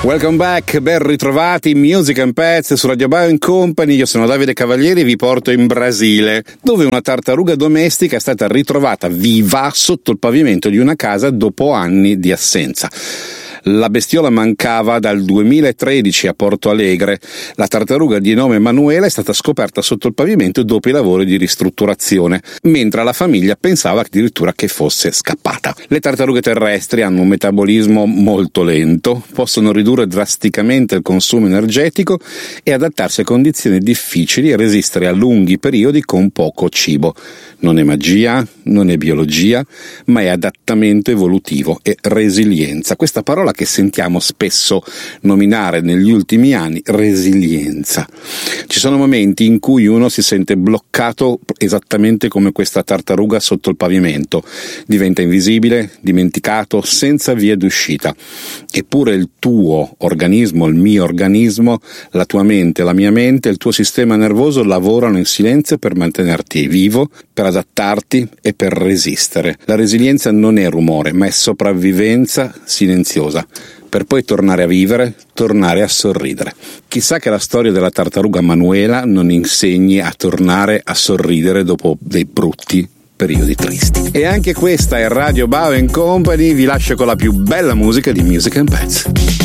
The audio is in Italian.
Welcome back, ben ritrovati, Music and Pets su Radio Bio Company. Io sono Davide Cavalieri e vi porto in Brasile, dove una tartaruga domestica è stata ritrovata viva sotto il pavimento di una casa dopo anni di assenza. La bestiola mancava dal 2013 a Porto Alegre. La tartaruga di nome Manuela è stata scoperta sotto il pavimento dopo i lavori di ristrutturazione, mentre la famiglia pensava addirittura che fosse scappata. Le tartarughe terrestri hanno un metabolismo molto lento, possono ridurre drasticamente il consumo energetico e adattarsi a condizioni difficili e resistere a lunghi periodi con poco cibo. Non è magia, non è biologia, ma è adattamento evolutivo e resilienza. Questa parola che sentiamo spesso nominare negli ultimi anni, resilienza. Ci sono momenti in cui uno si sente bloccato esattamente come questa tartaruga sotto il pavimento. Diventa invisibile, dimenticato, senza via d'uscita. Eppure il tuo organismo, il mio organismo, la tua mente, la mia mente, il tuo sistema nervoso lavorano in silenzio per mantenerti vivo, per adattarti e per resistere. La resilienza non è rumore, ma è sopravvivenza silenziosa, per poi tornare a vivere, tornare a sorridere. Chissà che la storia della tartaruga Manuela non insegni a tornare a sorridere dopo dei brutti periodi tristi. E anche questa è Radio Bio Company, vi lascio con la più bella musica di Music and Pets.